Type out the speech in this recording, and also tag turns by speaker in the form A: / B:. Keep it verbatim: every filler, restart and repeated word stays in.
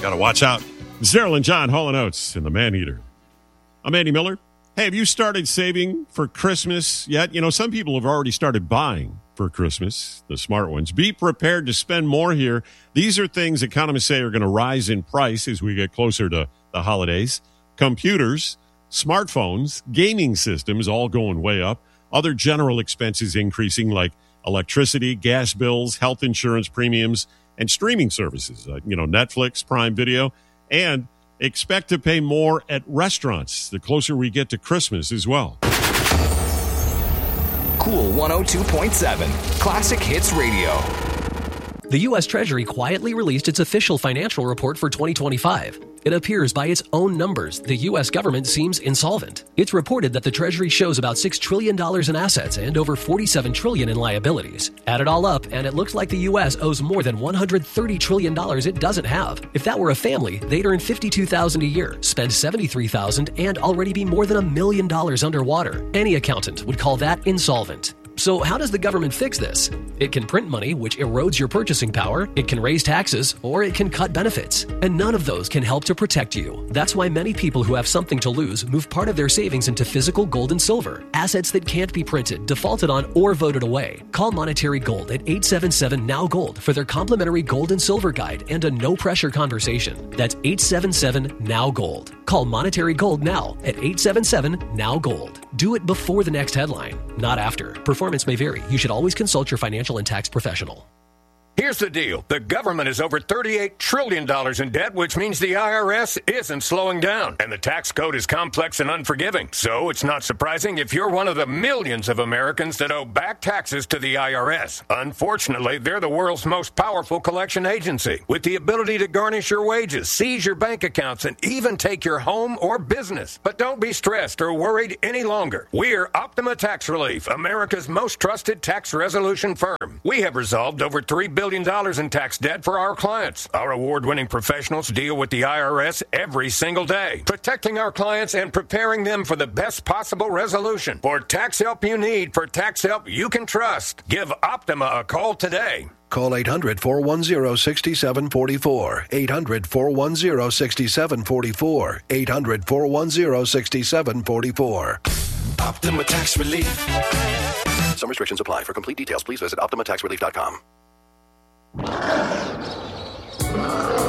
A: Got to watch out. Daryl and John, Hall and Oates, and the Man-Eater. I'm Andy Miller. Hey, have you started saving for Christmas yet? You know, some people have already started buying for Christmas, the smart ones. Be prepared to spend more here. These are things economists say are going to rise in price as we get closer to the holidays. Computers, smartphones, gaming systems all going way up. Other general expenses increasing like electricity, gas bills, health insurance premiums, and streaming services, uh, you know, Netflix, Prime Video, and expect to pay more at restaurants the closer we get to Christmas as well.
B: Cool one oh two point seven, Classic Hits Radio.
C: The U S Treasury quietly released its official financial report for twenty twenty-five. It appears by its own numbers, the U S government seems insolvent. It's reported that the Treasury shows about six trillion dollars in assets and over forty-seven trillion dollars in liabilities. Add it all up, and it looks like the U S owes more than one hundred thirty trillion dollars it doesn't have. If that were a family, they'd earn fifty-two thousand dollars a year, spend seventy-three thousand dollars, and already be more than a million dollars underwater. Any accountant would call that insolvent. So how does the government fix this? It can print money, which erodes your purchasing power, it can raise taxes, or it can cut benefits. And none of those can help to protect you. That's why many people who have something to lose move part of their savings into physical gold and silver, assets that can't be printed, defaulted on, or voted away. Call Monetary Gold at eight seven seven, N O W Gold for their complimentary gold and silver guide and a no-pressure conversation. That's eight seven seven, N O W Gold. Call Monetary Gold now at eight seven seven, N O W Gold. Do it before the next headline, not after. Performance may vary. You should always consult your financial and tax professional.
D: Here's the deal. The government is over thirty-eight trillion dollars in debt, which means the I R S isn't slowing down. And the tax code is complex and unforgiving. So it's not surprising if you're one of the millions of Americans that owe back taxes to the I R S. Unfortunately, they're the world's most powerful collection agency, with the ability to garnish your wages, seize your bank accounts, and even take your home or business. But don't be stressed or worried any longer. We're Optima Tax Relief, America's most trusted tax resolution firm. We have resolved over three billion dollars in tax debt for our clients. Our award-winning professionals deal with the I R S every single day, protecting our clients and preparing them for the best possible resolution. For tax help you need, for tax help you can trust, give Optima a call today.
E: Call eight hundred, four one zero, six seven four four. eight hundred, four one zero, six seven four four. eight hundred, four one zero, six seven four four.
F: Optima Tax Relief.
E: Some restrictions apply. For complete details, please visit optima tax relief dot com.